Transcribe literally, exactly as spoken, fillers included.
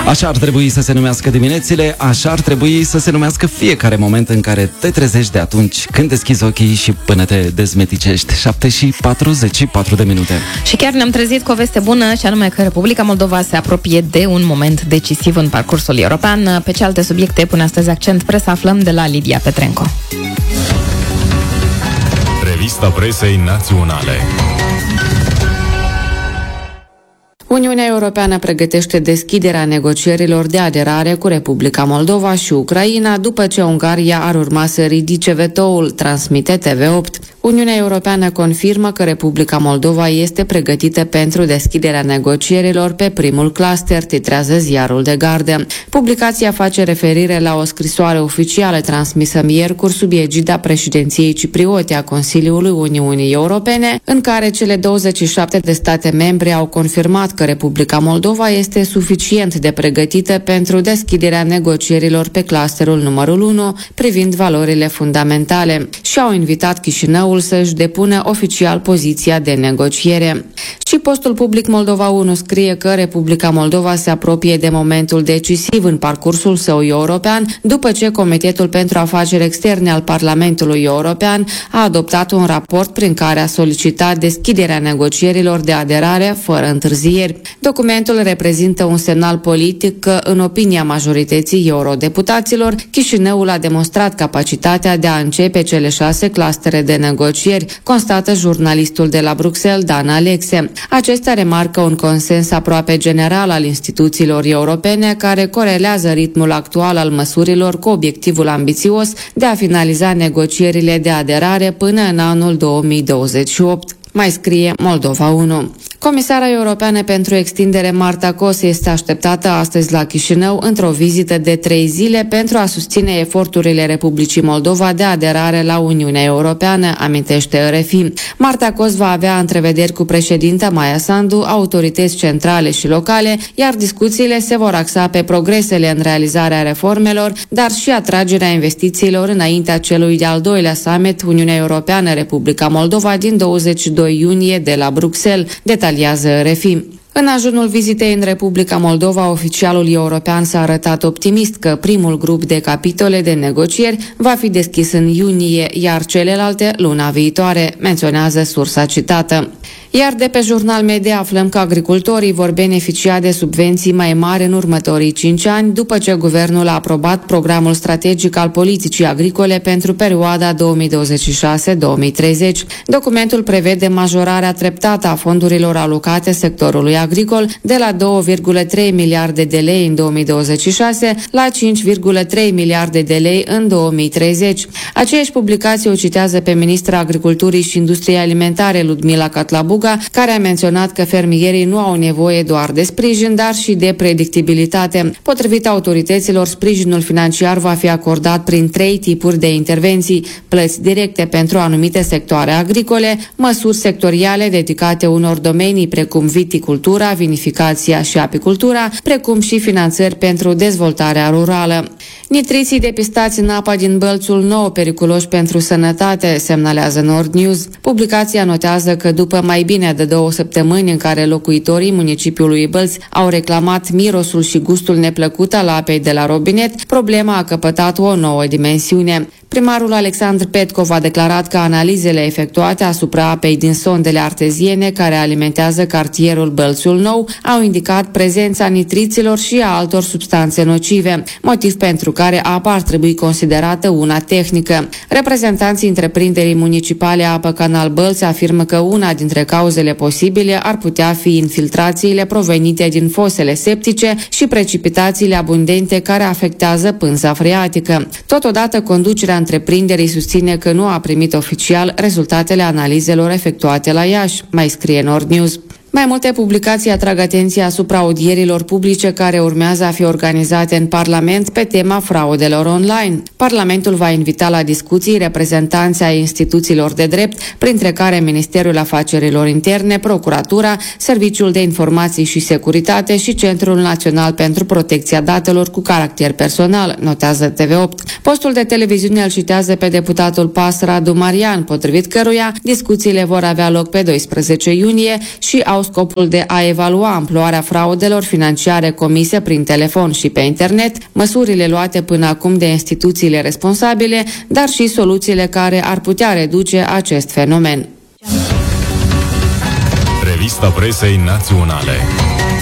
Așa ar trebui să se numească diminețile, așa ar trebui să se numească fiecare moment în care te trezești de atunci când deschizi ochii și până te dezmeticești. șapte și patruzeci și patru de minute. Și chiar ne-am trezit cu o veste bună, și anume că Republica Moldova se apropie de un moment decisiv în parcursul european. Pe ce alte subiecte pune astăzi accent presa, aflăm de la Lidia Petrenco. Revista presei naționale. Uniunea Europeană pregătește deschiderea negocierilor de aderare cu Republica Moldova și Ucraina după ce Ungaria ar urma să ridice vetoul, transmite T V opt. Uniunea Europeană confirmă că Republica Moldova este pregătită pentru deschiderea negocierilor pe primul cluster, titrează ziarul de Gardă. Publicația face referire la o scrisoare oficială transmisă miercuri sub egida președinției cipriote a Consiliului Uniunii Europene, în care cele douăzeci și șapte de state membre au confirmat că Republica Moldova este suficient de pregătită pentru deschiderea negocierilor pe clusterul numărul unu privind valorile fundamentale și au invitat Chișinăul să-și depună oficial poziția de negociere. Și postul public Moldova unu scrie că Republica Moldova se apropie de momentul decisiv în parcursul său european, după ce Comitetul pentru Afaceri Externe al Parlamentului European a adoptat un raport prin care a solicitat deschiderea negocierilor de aderare fără întârzieri. Documentul reprezintă un semnal politic că, în opinia majorității eurodeputaților, Chișinăul a demonstrat capacitatea de a începe cele șase clustere de negocieri, constată jurnalistul de la Bruxelles, Dan Alexe. Acesta remarcă un consens aproape general al instituțiilor europene care corelează ritmul actual al măsurilor cu obiectivul ambițios de a finaliza negocierile de aderare până în anul două mii douăzeci și opt. Mai scrie Moldova unu. Comisara europeană pentru extindere Marta Kos este așteptată astăzi la Chișinău într-o vizită de trei zile pentru a susține eforturile Republicii Moldova de aderare la Uniunea Europeană, amintește R F I. Marta Kos va avea întrevederi cu președinta Maia Sandu, autorități centrale și locale, iar discuțiile se vor axa pe progresele în realizarea reformelor, dar și atragerea investițiilor înaintea celui de-al doilea summit Uniunea Europeană-Republica Moldova din douăzeci și doi iunie de la Bruxelles, detaliază R F I. În ajunul vizitei în Republica Moldova, oficialul european s-a arătat optimist că primul grup de capitole de negocieri va fi deschis în iunie, iar celelalte luna viitoare, menționează sursa citată. Iar de pe Jurnal Media aflăm că agricultorii vor beneficia de subvenții mai mari în următorii cinci ani, după ce guvernul a aprobat programul strategic al politicii agricole pentru perioada două mii douăzeci și șase două mii treizeci. Documentul prevede majorarea treptată a fondurilor alocate sectorului agricol de la două virgulă trei miliarde de lei în două mii douăzeci și șase la cinci virgulă trei miliarde de lei în două mii treizeci. Aceeași publicație o citează pe ministra Agriculturii și Industriei Alimentare Ludmila Catlabuga, care a menționat că fermierii nu au nevoie doar de sprijin, dar și de predictibilitate. Potrivit autorităților, sprijinul financiar va fi acordat prin trei tipuri de intervenții: plăți directe pentru anumite sectoare agricole, măsuri sectoriale dedicate unor domenii precum viticultura, vinificația și apicultura, precum și finanțări pentru dezvoltarea rurală. Nitriții depistați în apa din Bălțul nou periculoși pentru sănătate, semnalează Nord News. Publicația notează că după mai bine de două săptămâni în care locuitorii municipiului Bălți au reclamat mirosul și gustul neplăcut al apei de la robinet, problema a căpătat o nouă dimensiune. Primarul Alexandru Petkov a declarat că analizele efectuate asupra apei din sondele arteziene care alimentează cartierul Bălțul Nou au indicat prezența nitriților și a altor substanțe nocive, motiv pentru care apa ar trebui considerată una tehnică. Reprezentanții întreprinderii municipale Apă Canal Bălți afirmă că una dintre cauzele posibile ar putea fi infiltrațiile provenite din fosele septice și precipitațiile abundente care afectează pânza freatică. Totodată, conducerea întreprinderii susține că nu a primit oficial rezultatele analizelor efectuate la Iași, mai scrie Nord News. Mai multe publicații atrag atenția asupra audierilor publice care urmează a fi organizate în Parlament pe tema fraudelor online. Parlamentul va invita la discuții reprezentanții ai instituțiilor de drept, printre care Ministerul Afacerilor Interne, Procuratura, Serviciul de Informații și Securitate și Centrul Național pentru Protecția Datelor cu caracter personal, notează T V opt. Postul de televiziune îl citează pe deputatul P A S Radu Marian, potrivit căruia discuțiile vor avea loc pe doisprezece iunie și au au scopul de a evalua amploarea fraudelor financiare comise prin telefon și pe internet, măsurile luate până acum de instituțiile responsabile, dar și soluțiile care ar putea reduce acest fenomen. Revista presei naționale.